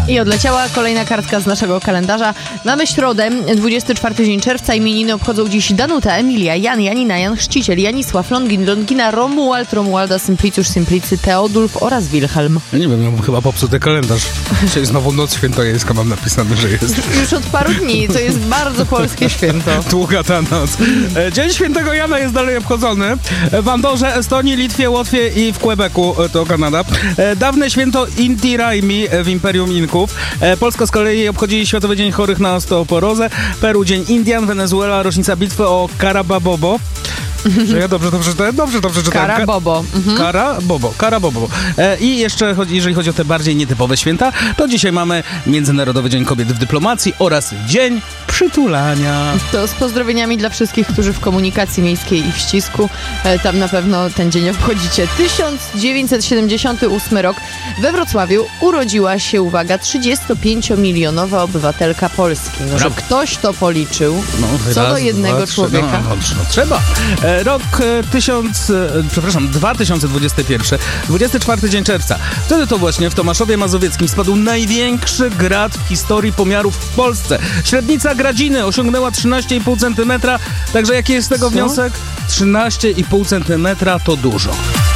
I odleciała kolejna kartka z naszego kalendarza. Mamy środę, 24 dzień czerwca. Imieniny obchodzą dziś Danuta, Emilia, Jan, Janina, Jan Chrzciciel, Janisław, Longin, Longina, Romuald, Romualda, Symplicjusz, Simplicy, Teodulf oraz Wilhelm. Ja nie wiem, ja mam chyba popsuty kalendarz. Dzisiaj znowu noc świętojańska mam napisane, że jest. Już od paru dni, to jest bardzo polskie święto. Długa ta noc. Dzień Świętego Jana jest dalej obchodzony. W Andorze, Estonii, Litwie, Łotwie i w Quebecu, to Kanada. Dawne święto Inti Raymi w Imperium Inków. Polska z kolei obchodzi Światowy Dzień Chorych na Osteoporozę. Peru Dzień Indian. Wenezuela rocznica bitwy o Carabobo. Że ja dobrze to przeczytałem? Dobrze to przeczytałem. Carabobo. Carabobo. I jeszcze, jeżeli chodzi o te bardziej nietypowe święta, to dzisiaj mamy Międzynarodowy Dzień Kobiet w Dyplomacji oraz Dzień Przytulania. To z pozdrowieniami dla wszystkich, którzy w komunikacji miejskiej i w ścisku tam na pewno ten dzień obchodzicie. 1978 rok. We Wrocławiu urodziła się, uwaga, 35-milionowa obywatelka Polski. No, że ktoś to policzył, co do jednego człowieka. Trzeba. Rok 2021, 24 dzień czerwca. Wtedy to właśnie w Tomaszowie Mazowieckim spadł największy grad w historii pomiarów w Polsce. Średnica gradziny osiągnęła 13,5 cm, także jaki jest z tego wniosek? 13,5 cm to dużo.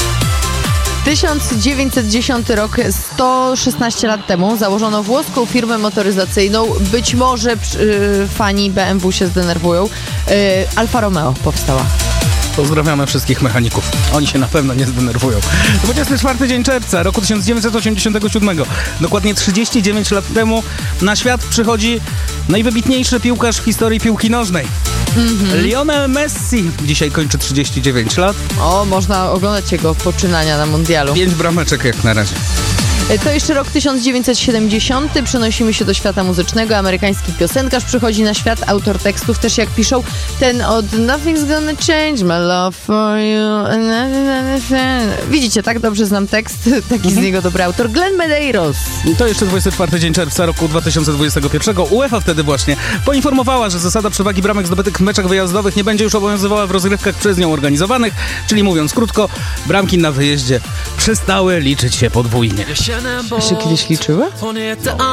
1910 rok, 116 lat temu założono włoską firmę motoryzacyjną. Być może fani BMW się zdenerwują. Alfa Romeo powstała. Pozdrawiamy wszystkich mechaników. Oni się na pewno nie zdenerwują. 24 dzień czerwca roku 1987. Dokładnie 39 lat temu na świat przychodzi najwybitniejszy piłkarz w historii piłki nożnej. Lionel Messi dzisiaj kończy 39 lat. O, można oglądać jego poczynania na mundialu. 5 brameczek jak na razie. To jeszcze rok 1970. Przenosimy się do świata muzycznego. Amerykański piosenkarz przychodzi na świat. Autor tekstów też, jak piszą, ten od Nothing's Gonna Change My Love For You. Widzicie, tak dobrze znam tekst. Taki z niego dobry autor. Glenn Medeiros. To jeszcze 24 dzień czerwca roku 2021. UEFA wtedy właśnie poinformowała, że zasada przewagi bramek zdobytych w meczach wyjazdowych nie będzie już obowiązywała w rozgrywkach przez nią organizowanych. Czyli mówiąc krótko, bramki na wyjeździe przestały liczyć się podwójnie. Jeszcze kiedyś liczyły?